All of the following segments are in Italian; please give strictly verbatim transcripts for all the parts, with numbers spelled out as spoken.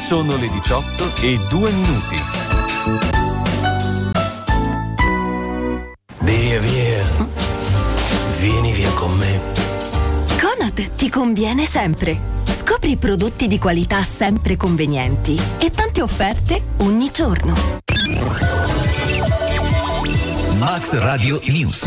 Sono le diciotto e due minuti. Via, via. Vieni via con me. Conad ti conviene sempre. Scopri prodotti di qualità sempre convenienti e tante offerte ogni giorno. Max Radio News.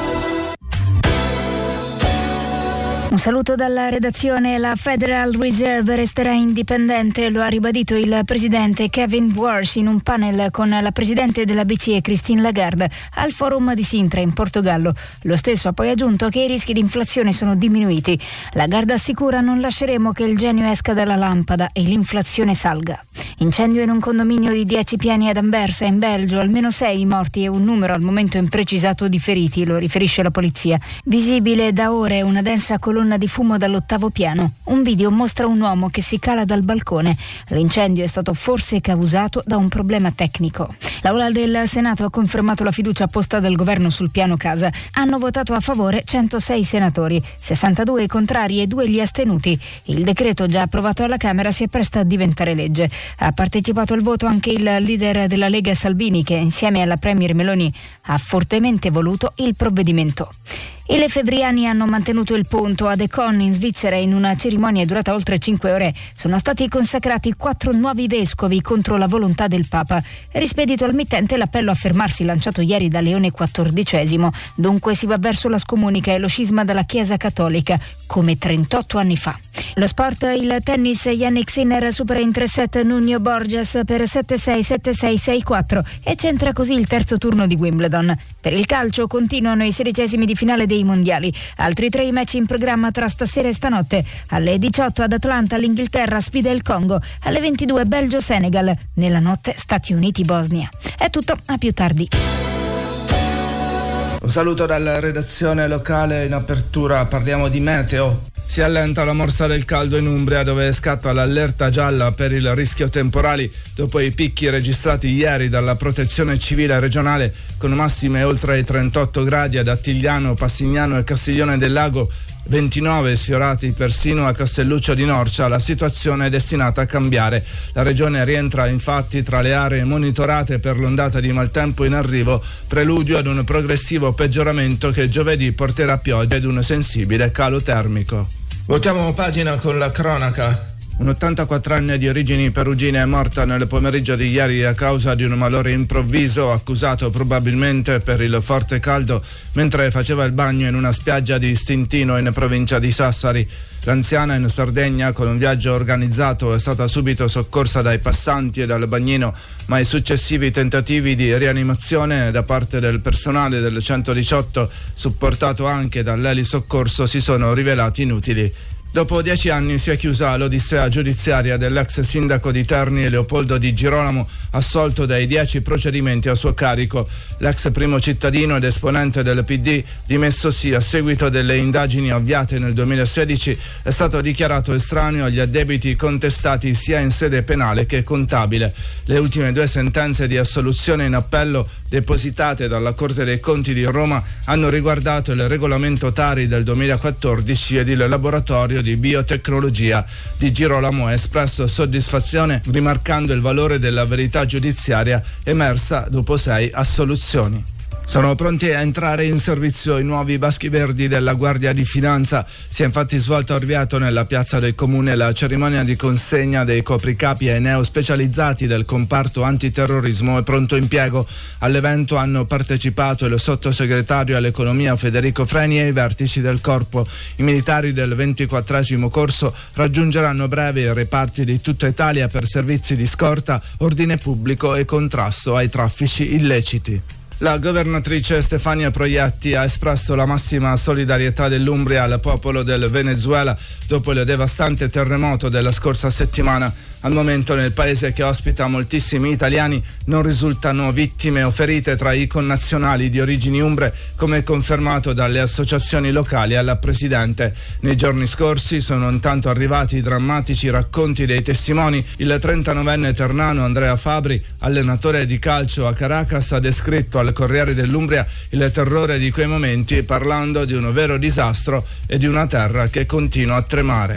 Un saluto dalla redazione. La Federal Reserve resterà indipendente, lo ha ribadito il presidente Kevin Warsh in un panel con la presidente della B C E Christine Lagarde al forum di Sintra in Portogallo. Lo stesso ha poi aggiunto che i rischi di inflazione sono diminuiti. Lagarde assicura: non lasceremo che il genio esca dalla lampada e l'inflazione salga. Incendio in un condominio di dieci piani ad Anversa in Belgio, almeno sei morti e un numero al momento imprecisato di feriti, lo riferisce la polizia. Visibile da ore una densa colonna di fumo dall'ottavo piano. Un video mostra un uomo che si cala dal balcone. L'incendio è stato forse causato da un problema tecnico. L'Aula del Senato ha confermato la fiducia posta dal governo sul piano casa. Hanno votato a favore centosei senatori, sessantadue i contrari e due gli astenuti. Il decreto già approvato alla Camera si appresta a diventare legge. Ha partecipato al voto anche il leader della Lega Salvini, che insieme alla premier Meloni ha fortemente voluto il provvedimento. I lefebvriani hanno mantenuto il punto ad Econ in Svizzera. In una cerimonia durata oltre cinque ore sono stati consacrati quattro nuovi vescovi contro la volontà del Papa. Rispedito al mittente l'appello a fermarsi lanciato ieri da Leone quattordicesimo. Dunque si va verso la scomunica e lo scisma dalla Chiesa Cattolica, come trentotto anni fa. Lo sport, il tennis, Yannick Sinner supera in tre set Nuno Borges per sette sei sette sei sei quattro e centra così il terzo turno di Wimbledon. Per il calcio continuano i sedicesimi di finale dei mondiali. Altri tre match in programma tra stasera e stanotte. Alle diciotto ad Atlanta l'Inghilterra sfida il Congo. Alle ventidue Belgio-Senegal. Nella notte Stati Uniti-Bosnia. È tutto, a più tardi. Un saluto dalla redazione locale. In apertura parliamo di meteo. Si allenta la morsa del caldo in Umbria, dove scatta l'allerta gialla per il rischio temporali dopo i picchi registrati ieri dalla protezione civile regionale, con massime oltre i trentotto gradi ad Attigliano, Passignano e Castiglione del Lago, ventinove sfiorati persino a Castelluccio di Norcia. La situazione è destinata a cambiare. La regione rientra infatti tra le aree monitorate per l'ondata di maltempo in arrivo, preludio ad un progressivo peggioramento che giovedì porterà pioggia ed un sensibile calo termico. Voltiamo pagina con la cronaca. Un ottantaquattrenne di origini perugine è morta nel pomeriggio di ieri a causa di un malore improvviso, accusato probabilmente per il forte caldo mentre faceva il bagno in una spiaggia di Stintino in provincia di Sassari. L'anziana in Sardegna, con un viaggio organizzato, è stata subito soccorsa dai passanti e dal bagnino, ma i successivi tentativi di rianimazione da parte del personale del centodiciotto, supportato anche dall'elisoccorso, si sono rivelati inutili. Dopo dieci anni si è chiusa l'odissea giudiziaria dell'ex sindaco di Terni Leopoldo Di Girolamo, assolto dai dieci procedimenti a suo carico. L'ex primo cittadino ed esponente del P D, dimessosi a seguito delle indagini avviate nel duemilasedici, è stato dichiarato estraneo agli addebiti contestati sia in sede penale che contabile. Le ultime due sentenze di assoluzione in appello depositate dalla Corte dei Conti di Roma hanno riguardato il regolamento Tari del duemilaquattordici ed il laboratorio di biotecnologia. Di Girolamo ha espresso soddisfazione rimarcando il valore della verità giudiziaria emersa dopo sei assoluzioni. Sono pronti a entrare in servizio i nuovi baschi verdi della Guardia di Finanza. Si è infatti svolta a Orvieto, nella piazza del comune, la cerimonia di consegna dei copricapi ai neospecializzati del comparto antiterrorismo e pronto impiego. All'evento hanno partecipato il sottosegretario all'economia Federico Freni e i vertici del corpo. I militari del ventiquattresimo corso raggiungeranno a breve i reparti di tutta Italia per servizi di scorta, ordine pubblico e contrasto ai traffici illeciti. La governatrice Stefania Proietti ha espresso la massima solidarietà dell'Umbria al popolo del Venezuela dopo il devastante terremoto della scorsa settimana. Al momento nel paese, che ospita moltissimi italiani, non risultano vittime o ferite tra i connazionali di origini umbre, come confermato dalle associazioni locali alla Presidente. Nei giorni scorsi sono intanto arrivati i drammatici racconti dei testimoni. Il trentanovenne ternano Andrea Fabri, allenatore di calcio a Caracas, ha descritto al Corriere dell'Umbria il terrore di quei momenti, parlando di un vero disastro e di una terra che continua a tremare.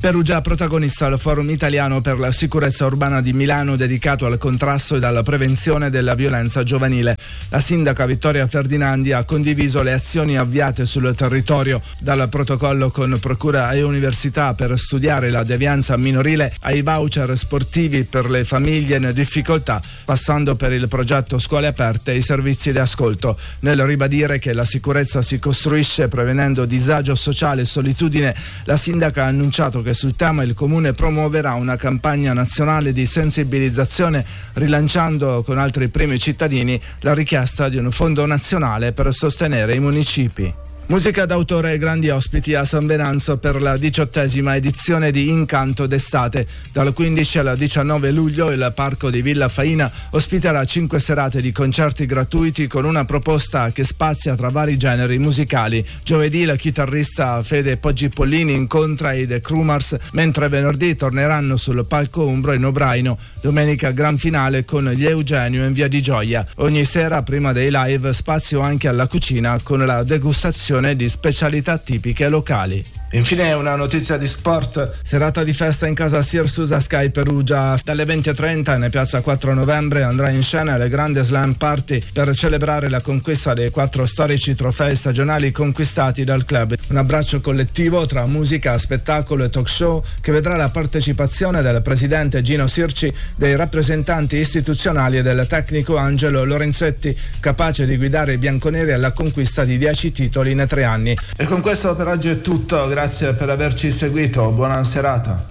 Perugia protagonista al Forum Italiano per la Sicurezza Urbana di Milano dedicato al contrasto e alla prevenzione della violenza giovanile. La sindaca Vittoria Ferdinandi ha condiviso le azioni avviate sul territorio, dal protocollo con procura e università per studiare la devianza minorile ai voucher sportivi per le famiglie in difficoltà, passando per il progetto Scuole Aperte e i servizi di ascolto. Nel ribadire che la sicurezza si costruisce prevenendo disagio sociale e solitudine, la sindaca ha annunciato che sul tema il Comune promuoverà una campagna nazionale di sensibilizzazione, rilanciando con altri primi cittadini la richiesta di un fondo nazionale per sostenere i municipi. Musica d'autore e grandi ospiti a San Venanzo per la diciottesima edizione di Incanto d'estate. Dal quindici al diciannove luglio il parco di Villa Faina ospiterà cinque serate di concerti gratuiti con una proposta che spazia tra vari generi musicali. Giovedì il chitarrista Fede Poggi Pollini incontra i The Crumars, mentre venerdì torneranno sul palco umbro in Obraino. Domenica gran finale con gli Eugenio in Via di Gioia. Ogni sera prima dei live spazio anche alla cucina con la degustazione di specialità tipiche locali. Infine una notizia di sport. Serata di festa in casa Sirsus a Sky Perugia. Dalle venti e trenta in piazza quattro novembre andrà in scena le grandi slam party per celebrare la conquista dei quattro storici trofei stagionali conquistati dal club. Un abbraccio collettivo tra musica, spettacolo e talk show che vedrà la partecipazione del presidente Gino Sirci, dei rappresentanti istituzionali e del tecnico Angelo Lorenzetti, capace di guidare i bianconeri alla conquista di dieci titoli in tre anni. E con questo per oggi è tutto. Grazie per averci seguito, buona serata.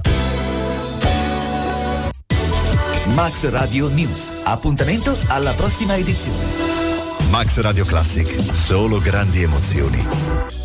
Max Radio News. Appuntamento alla prossima edizione. Max Radio Classic, solo grandi emozioni.